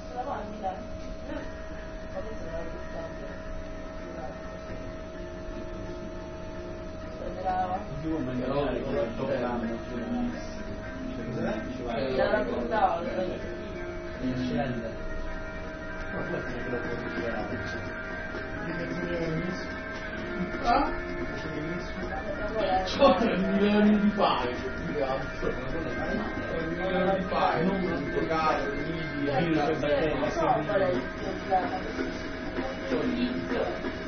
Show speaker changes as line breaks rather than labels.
posso lavarmi, dai. Ma questo non è importante. Prenderà... la raccontava,
c'ho 3 milioni di fare, che cazzo, 3 milioni di fare, non un giocare,
non so qual è il problema.